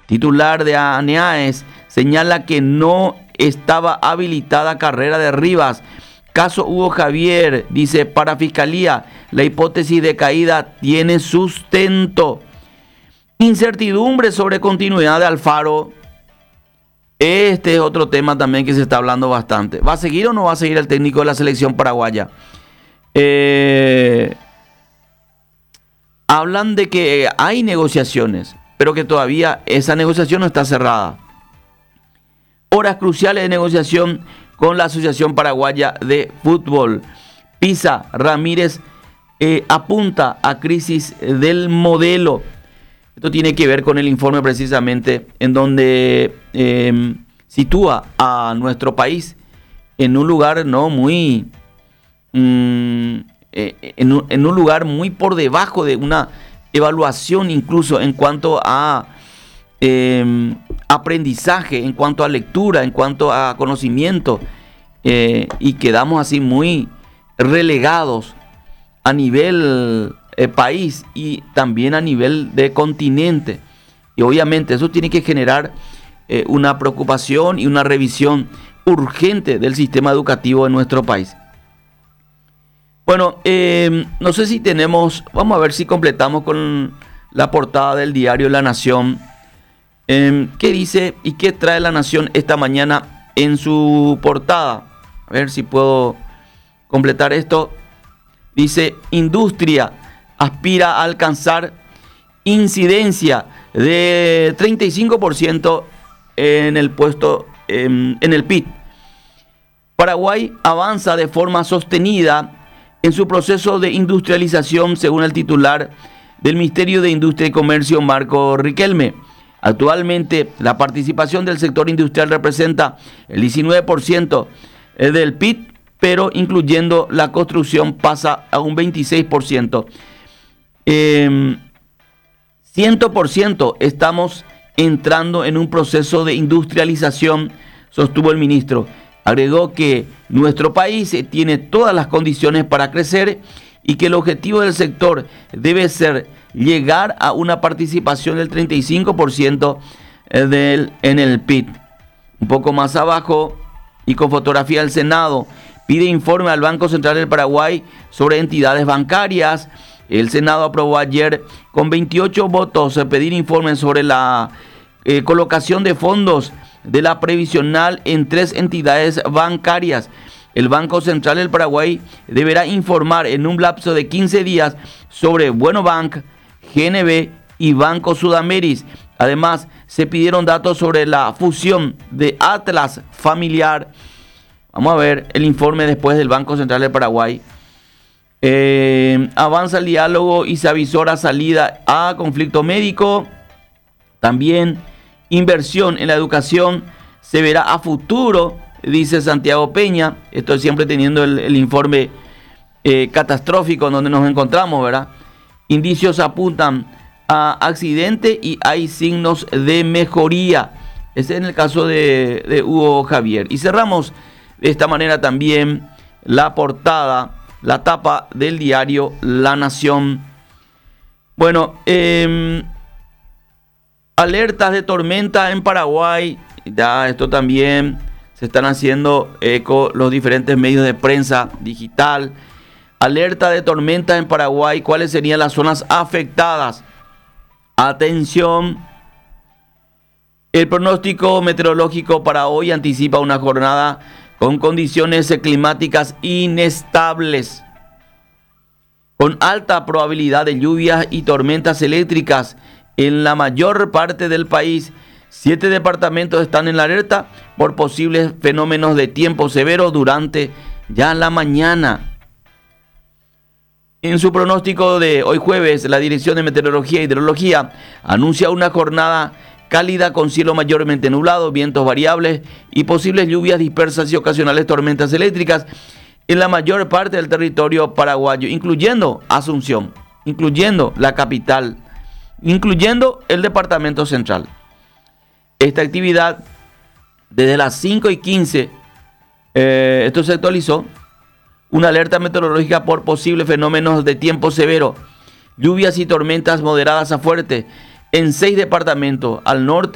titular de ANEAES, señala que no estaba habilitada carrera de Rivas. Caso Hugo Javier, dice, para Fiscalía, la hipótesis de caída tiene sustento. Incertidumbre sobre continuidad de Alfaro. Este es otro tema también que se está hablando bastante. ¿Va a seguir o no va a seguir el técnico de la selección paraguaya? Hablan de que hay negociaciones, pero que todavía esa negociación no está cerrada. Horas cruciales de negociación con la Asociación Paraguaya de Fútbol. Pisa Ramírez apunta a crisis del modelo. Esto tiene que ver con el informe precisamente en donde sitúa a nuestro país en un lugar no muy en un lugar muy por debajo de una evaluación, incluso en cuanto a aprendizaje, en cuanto a lectura, en cuanto a conocimiento, y quedamos así muy relegados a nivel país y también a nivel de continente. Y obviamente eso tiene que generar una preocupación y una revisión urgente del sistema educativo en nuestro país. Bueno, no sé si tenemos, vamos a ver si completamos con la portada del diario La Nación. ¿Qué dice y qué trae La Nación esta mañana en su portada? A ver si puedo completar esto. Dice, industria aspira a alcanzar incidencia de 35% en el puesto en el PIB. Paraguay avanza de forma sostenida en su proceso de industrialización, según el titular del Ministerio de Industria y Comercio, Marco Riquelme. Actualmente, la participación del sector industrial representa el 19% del PIB, pero incluyendo la construcción pasa a un 26%. 100% estamos entrando en un proceso de industrialización, sostuvo el ministro. Agregó que nuestro país tiene todas las condiciones para crecer y que el objetivo del sector debe ser llegar a una participación del 35% en el PIB. Un poco más abajo, y con fotografía del Senado, pide informe al Banco Central del Paraguay sobre entidades bancarias. El Senado aprobó ayer con 28 votos pedir informe sobre la colocación de fondos de la previsional en 3 entidades bancarias. El Banco Central del Paraguay deberá informar en un lapso de 15 días sobre Buenobank, GNB y Banco Sudameris. Además, se pidieron datos sobre la fusión de Atlas Familiar. Vamos a ver el informe después del Banco Central del Paraguay. Avanza el diálogo y se avisora salida a conflicto médico. También inversión en la educación se verá a futuro, dice Santiago Peña. Estoy siempre teniendo el informe catastrófico en donde nos encontramos, ¿verdad? Indicios apuntan a accidente y hay signos de mejoría. Este es en el caso de Hugo Javier. Y cerramos de esta manera también la portada, la tapa del diario La Nación. Bueno, alertas de tormenta en Paraguay. Ya esto también se están haciendo eco los diferentes medios de prensa digital. Alerta de tormenta en Paraguay. ¿Cuáles serían las zonas afectadas? Atención. El pronóstico meteorológico para hoy anticipa una jornada con condiciones climáticas inestables, con alta probabilidad de lluvias y tormentas eléctricas en la mayor parte del país. 7 departamentos están en la alerta por posibles fenómenos de tiempo severo durante ya la mañana. En su pronóstico de hoy jueves, la Dirección de Meteorología e Hidrología anuncia una jornada cálida con cielo mayormente nublado, vientos variables y posibles lluvias dispersas y ocasionales tormentas eléctricas en la mayor parte del territorio paraguayo, incluyendo Asunción, incluyendo la capital, incluyendo el departamento central. Esta actividad, desde las 5:15, esto se actualizó, una alerta meteorológica por posibles fenómenos de tiempo severo, lluvias y tormentas moderadas a fuertes en 6 departamentos, al norte